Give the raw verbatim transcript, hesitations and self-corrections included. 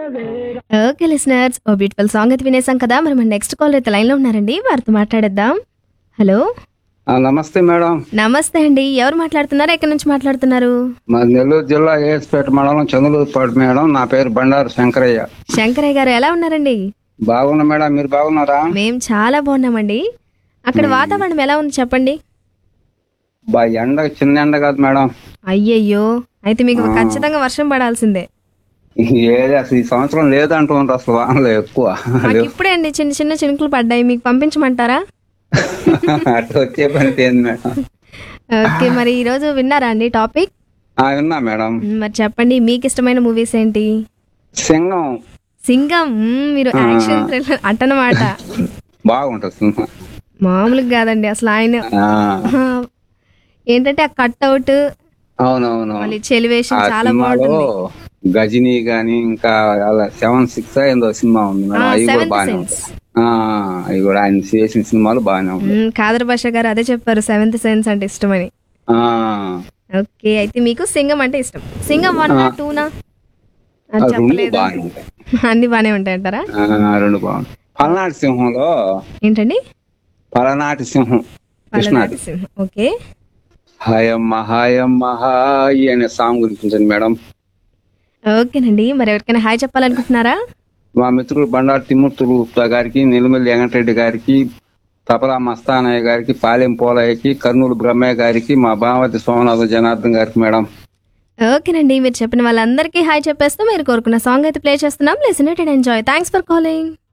Okay listeners, ఓ beautiful song అయితే వినేసాం కదా. మరి మన నెక్స్ట్ కాల్ అయితే లైన్లో ఉన్నారండి, వారితో మాట్లాడేద్దాం. హలో, ఆ, నమస్తే మేడం. నమస్తే అండి. ఎవరు మాట్లాడుతున్నారు, ఎక్కడి నుంచి మాట్లాడుతున్నారు? మా నెల్లూరు జిల్లా ఏఎస్పేట మండలం చంద్రలూరుపాడు మేడం. నా పేరు బండారు శంకరయ్య. శంకరయ్య గారు ఎలా ఉన్నారండి? బాగున్నా మేడం, మీరు బాగున్నారా? మేము చాలా బాగున్నామండి. అక్కడ వాతావరణం ఎలా ఉంది చెప్పండి. బా ఎండ చిన్న ఎండ కాదు మేడం. అయ్యయ్యో, అయితే మీకు ఖచ్చితంగా వర్షం పడాల్సిందే. ఏది అసలు ఈ సంవత్సరం లేదంటున్నారు, అసలు వానలు ఎక్కువ. మాకు ఇప్పుడే అండి చిన్న చిన్న చినుకులు పడ్డాయి, మీకు పంపించమంటారా? అట్లా వచ్చే పని ఏంది మేడం? ఓకే, మరి ఈరోజు విన్నారా అండి టాపిక్? ఆ, విన్నా మేడం. మరి చెప్పండి, మీకు ఇష్టమైన మూవీస్ ఏంటి? సింగం సింగం. మ్మ్, మీరు యాక్షన్ థ్రిల్లర్ అంటనమాట. బాగుంటుంది సినిమా. మామూలుగా కాదండి అసలు ఆయన. ఆ, ఏంటంటే ఆ కట్అవుట్, అవునవును. మళ్ళీ చెలివేషన్ ఆ చాలా సినిమాలో బాగుంటుంది. గజనీ గాని ఇంకా సెవెన్ సిక్స్ ఏందో సినిమా ఉంది మేడం, అవి కూడా సెవెంత్ బాగానే సెన్స్. ఉంటాయి. ఆ, అవి కూడా ఆయన చేసిన సినిమాలు బాగానే ఉంటాయి. కాదర్ భాష గారు అదే చెప్పారు, సెవెంత్ సెన్స్ అంటే ఇష్టమని. ఆ, ఓకే, అయితే మీకు సింగం అంటే ఇష్టం. సింగం వన్ నా టూ నా ఆ రెండు చెప్పలేదు. బాగానే ఉంటాయి. అన్ని బానే ఉంటాయంటారా? ఆ, రెండు బాగుంటాయి. పలనాటి సింహంలో ఏంటండి? పలనాటి సింహం కృష్ణాది. పలనాటి సింహం. ఓకే, హాయమ్మ హాయమ్మ హాయ్ అనే సాంగ్ గురించింది మేడం. ఓకేనండి. మరి ఎవరికైనా హాయ్ చెప్పాలనుకుంటున్నారా? మా మిత్రులు బండారు తిమ్మూర్తులు గుప్తా గారికి, నిలుమల్లి వెంకటరెడ్డి గారికి, తపలా మస్తానయ్య గారికి, పాలెం పోలయ్యకి, కర్నూలు బ్రహ్మయ్య గారికి, మా బావతి సోమనాథ జనార్దన్ గారికి మేడం. ఓకేనండి, మీరు చెప్పిన వాళ్ళందరికీ హాయ్ చెప్పేస్తూ మీరు కోరుకున్న సాంగ్ అయితే ప్లే చేస్తున్నాం. Listen it and enjoy. Thanks for calling.